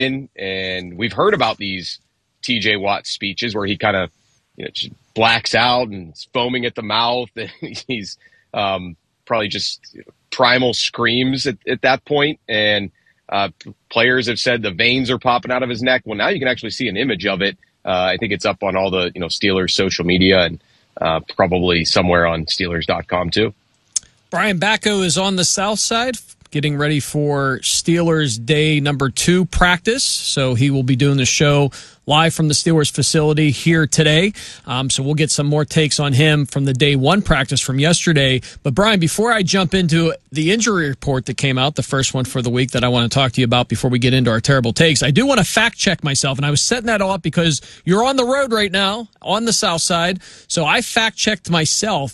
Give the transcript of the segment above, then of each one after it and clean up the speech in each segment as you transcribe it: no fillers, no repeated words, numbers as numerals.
and we've heard about these TJ Watt speeches where he kind of just blacks out and is foaming at the mouth. He's probably just primal screams at that point. And players have said the veins are popping out of his neck. Well, now you can actually see an image of it. I think it's up on all the Steelers social media and probably somewhere on Steelers.com too. Brian Batko is on the south side getting ready for Steelers Day number 2 practice. So he will be doing the show live from the Steelers facility here today. So we'll get some more takes on him from the Day 1 practice from yesterday. But Brian, before I jump into the injury report that came out, the first one for the week that I want to talk to you about before we get into our terrible takes, I do want to fact check myself. And I was setting that all up because you're on the road right now on the south side. So I fact checked myself.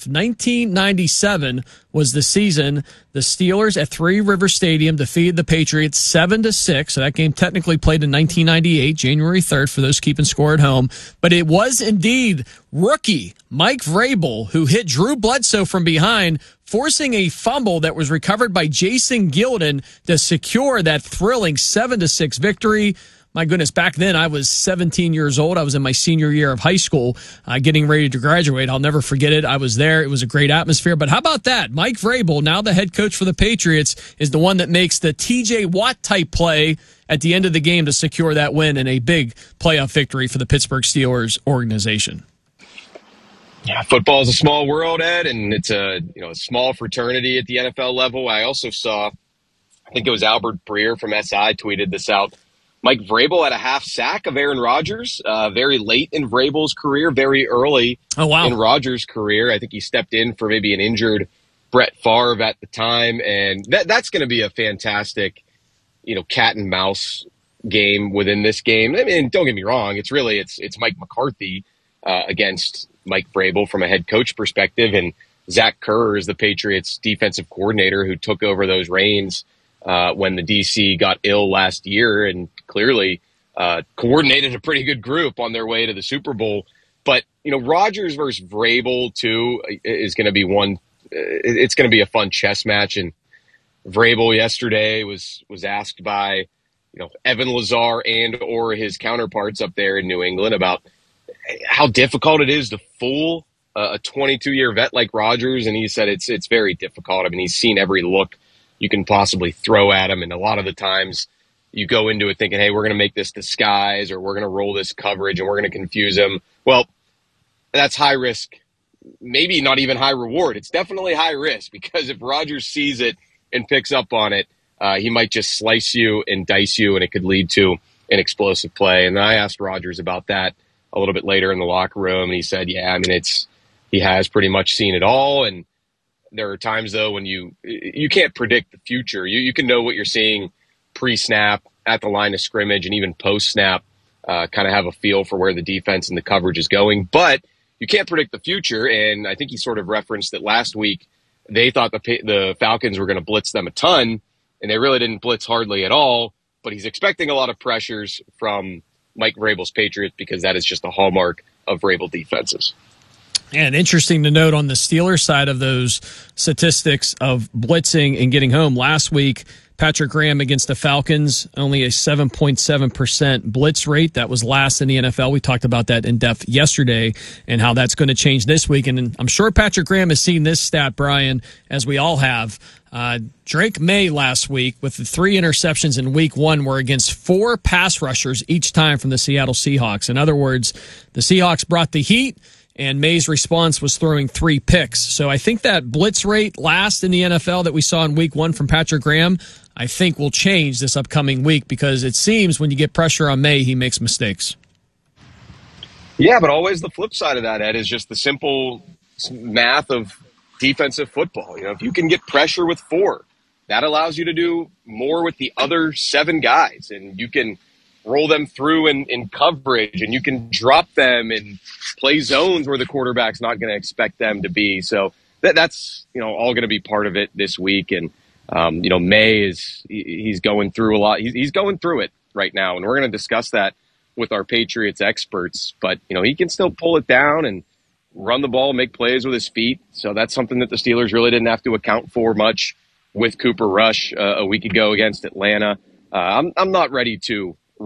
1997 was the season the Steelers at Three River Stadium defeated the Patriots 7-6. So that game technically played in 1998, January 3rd, for those keeping score at home. But it was indeed rookie Mike Vrabel who hit Drew Bledsoe from behind, forcing a fumble that was recovered by Jason Gilden to secure that thrilling 7-6 victory. My goodness, back then I was 17 years old. I was in my senior year of high school, getting ready to graduate. I'll never forget it. I was there. It was a great atmosphere. But how about that? Mike Vrabel, now the head coach for the Patriots, is the one that makes the TJ Watt type play at the end of the game to secure that win and a big playoff victory for the Pittsburgh Steelers organization. Yeah, football is a small world, Ed, and it's a small fraternity at the NFL level. I also saw, I think it was Albert Breer from SI tweeted this out. Mike Vrabel had a half sack of Aaron Rodgers, very late in Vrabel's career, very early in Rodgers' career. I think he stepped in for maybe an injured Brett Favre at the time, and that's going to be a fantastic, cat and mouse game within this game. I mean, don't get me wrong, it's Mike McCarthy against Mike Vrabel from a head coach perspective, and Zach Kerr is the Patriots defensive coordinator who took over those reins when the DC got ill last year and clearly coordinated a pretty good group on their way to the Super Bowl. But, Rodgers versus Vrabel, too, is going to be it's going to be a fun chess match. And Vrabel yesterday was asked by, Evan Lazar and or his counterparts up there in New England about how difficult it is to fool a 22-year vet like Rodgers. And he said it's very difficult. I mean, he's seen every look you can possibly throw at him. And a lot of the times you go into it thinking, hey, we're going to make this disguise or we're going to roll this coverage and we're going to confuse him. Well, that's high risk, maybe not even high reward. It's definitely high risk because if Rodgers sees it and picks up on it, he might just slice you and dice you and it could lead to an explosive play. And I asked Rodgers about that a little bit later in the locker room. And he said, yeah, I mean, he has pretty much seen it all. And there are times, though, when you can't predict the future. You can know what you're seeing pre-snap, at the line of scrimmage, and even post-snap, kind of have a feel for where the defense and the coverage is going. But you can't predict the future, and I think he sort of referenced that last week they thought the Falcons were going to blitz them a ton, and they really didn't blitz hardly at all. But he's expecting a lot of pressures from Mike Vrabel's Patriots because that is just a hallmark of Vrabel defenses. And interesting to note on the Steelers side of those statistics of blitzing and getting home. Last week, Patrick Graham against the Falcons, only a 7.7% blitz rate. That was last in the NFL. We talked about that in depth yesterday and how that's going to change this week. And I'm sure Patrick Graham has seen this stat, Brian, as we all have. Drake May last week with the 3 interceptions in week 1 were against 4 pass rushers each time from the Seattle Seahawks. In other words, the Seahawks brought the heat, and May's response was throwing 3 picks. So I think that blitz rate last in the NFL that we saw in week 1 from Patrick Graham, I think will change this upcoming week because it seems when you get pressure on May, he makes mistakes. Yeah, but always the flip side of that, Ed, is just the simple math of defensive football. If you can get pressure with 4, that allows you to do more with the other 7 guys, and you can roll them through in coverage, and you can drop them and play zones where the quarterback's not going to expect them to be. So that's all going to be part of it this week. And May he's going through a lot. He's going through it right now, and we're going to discuss that with our Patriots experts. But he can still pull it down and run the ball, make plays with his feet. So that's something that the Steelers really didn't have to account for much with Cooper Rush a week ago against Atlanta. I'm not ready to